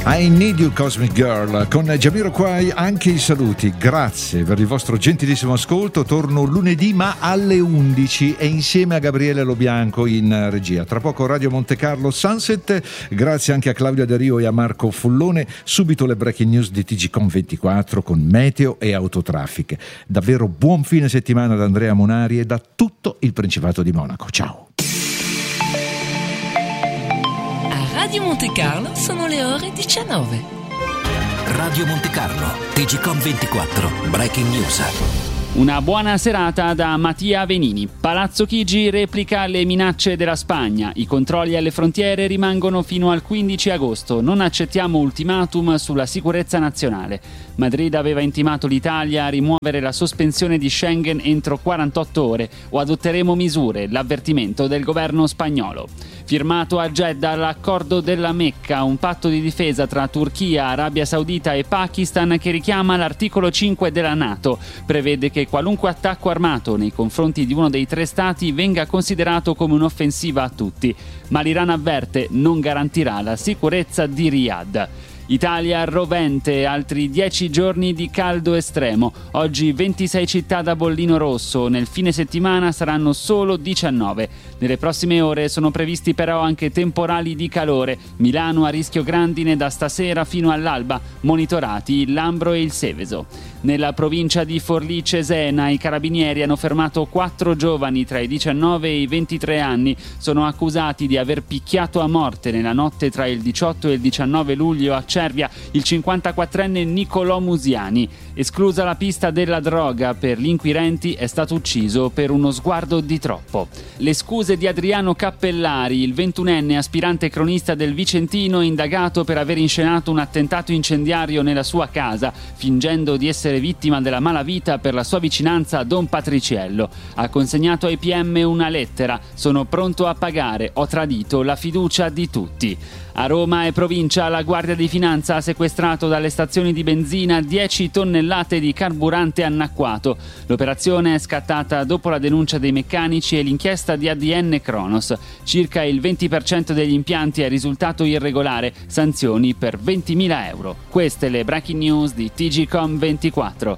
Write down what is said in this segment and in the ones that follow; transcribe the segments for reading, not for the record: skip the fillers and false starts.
I Need You Cosmic Girl con Jamiroquai. Anche i saluti, grazie per il vostro gentilissimo ascolto. Torno lunedì ma alle 11 e insieme a Gabriele Lobianco in regia. Tra poco Radio Monte Carlo Sunset. Grazie anche a Claudia Dario e a Marco Fullone. Subito le breaking news di TGcom24 con meteo e autotraffic. Davvero buon fine settimana da Andrea Monari e da tutto il Principato di Monaco. Ciao. Radio Monte Carlo sono le ore 19. Radio Monte Carlo, TGcom24, Breaking News. Una buona serata da Mattia Venini. Palazzo Chigi replica le minacce della Spagna. I controlli alle frontiere rimangono fino al 15 agosto. Non accettiamo ultimatum sulla sicurezza nazionale. Madrid aveva intimato l'Italia a rimuovere la sospensione di Schengen entro 48 ore o adotteremo misure, l'avvertimento del governo spagnolo. Firmato a Jeddah l'accordo della Mecca, un patto di difesa tra Turchia, Arabia Saudita e Pakistan che richiama l'articolo 5 della NATO. Prevede che qualunque attacco armato nei confronti di uno dei tre stati venga considerato come un'offensiva a tutti. Ma l'Iran avverte, non garantirà la sicurezza di Riyadh. Italia rovente, altri 10 giorni di caldo estremo. Oggi 26 città da bollino rosso, nel fine settimana saranno solo 19. Nelle prossime ore sono previsti però anche temporali di calore. Milano a rischio grandine da stasera fino all'alba, monitorati il Lambro e il Seveso. Nella provincia di Forlì-Cesena i carabinieri hanno fermato 4 giovani tra i 19 e i 23 anni. Sono accusati di aver picchiato a morte nella notte tra il 18 e il 19 luglio a Cervia il 54enne Nicolò Musiani. Esclusa la pista della droga, per gli inquirenti è stato ucciso per uno sguardo di troppo. Le scuse di Adriano Cappellari, il 21enne aspirante cronista del Vicentino indagato per aver inscenato un attentato incendiario nella sua casa, fingendo di essere vittima della malavita per la sua vicinanza a Don Patriciello. Ha consegnato ai PM una lettera: sono pronto a pagare, ho tradito la fiducia di tutti. A Roma e provincia la Guardia di Finanza ha sequestrato dalle stazioni di benzina 10 tonnellate di carburante annacquato. L'operazione è scattata dopo la denuncia dei meccanici e l'inchiesta di ADN Cronos. Circa il 20% degli impianti è risultato irregolare, sanzioni per 20.000 euro. Queste le breaking news di TGcom24.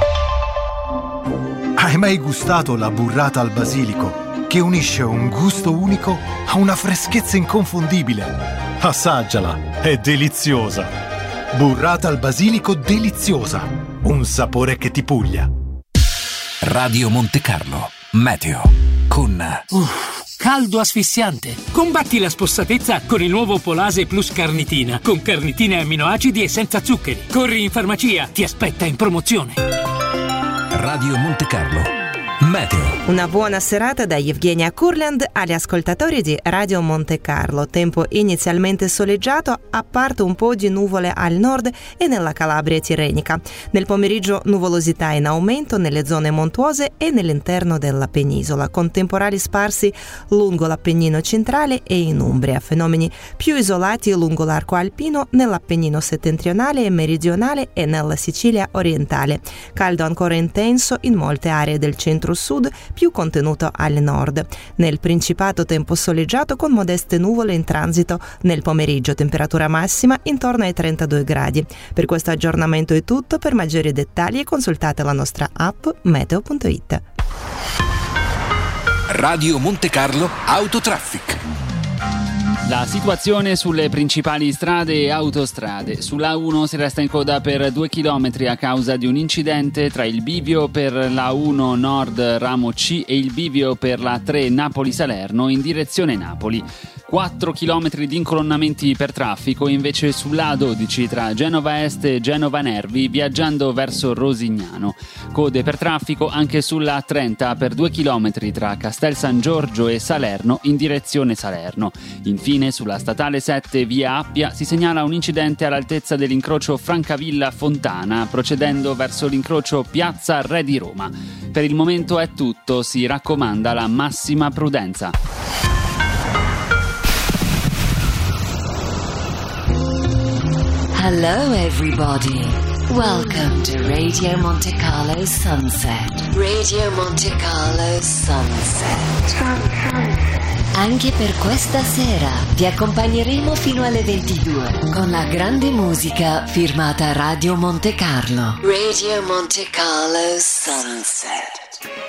Hai mai gustato la burrata al basilico, che unisce un gusto unico a una freschezza inconfondibile? Assaggiala, è deliziosa. Burrata al basilico deliziosa, un sapore che ti puglia. Radio Monte Carlo, meteo con... caldo asfissiante. Combatti la spossatezza con il nuovo Polase Plus Carnitina, con carnitine e amminoacidi e senza zuccheri. Corri in farmacia, ti aspetta in promozione. Radio Monte Carlo, meteo. Una buona serata da Evgenia Kurland agli ascoltatori di Radio Monte Carlo. Tempo inizialmente soleggiato, a parte un po' di nuvole al nord e nella Calabria tirrenica. Nel pomeriggio nuvolosità in aumento nelle zone montuose e nell'interno della penisola, con temporali sparsi lungo l'Appennino centrale e in Umbria. Fenomeni più isolati lungo l'arco alpino nell'Appennino settentrionale e meridionale e nella Sicilia orientale. Caldo ancora intenso in molte aree del centro-sud, più contenuto al nord. Nel Principato tempo soleggiato con modeste nuvole in transito nel pomeriggio, temperatura massima intorno ai 32 gradi. Per questo aggiornamento è tutto. Per maggiori dettagli consultate la nostra app meteo.it. Radio Monte Carlo Autotraffic. La situazione sulle principali strade e autostrade. Sulla A1 si resta in coda per 2 chilometri a causa di un incidente tra il bivio per la 1 Nord ramo C e il bivio per la 3 Napoli-Salerno in direzione Napoli. 4 chilometri di incolonnamenti per traffico invece sulla A12 tra Genova Est e Genova Nervi viaggiando verso Rosignano. Code per traffico anche sulla A30 per 2 chilometri tra Castel San Giorgio e Salerno in direzione Salerno. Infine sulla statale 7 via Appia si segnala un incidente all'altezza dell'incrocio Francavilla-Fontana procedendo verso l'incrocio Piazza Re di Roma. Per il momento è tutto, si raccomanda la massima prudenza. Hello everybody. Welcome to Radio Monte Carlo Sunset. Radio Monte Carlo Sunset. Anche per questa sera vi accompagneremo fino alle 22 con la grande musica firmata Radio Monte Carlo. Radio Monte Carlo Sunset.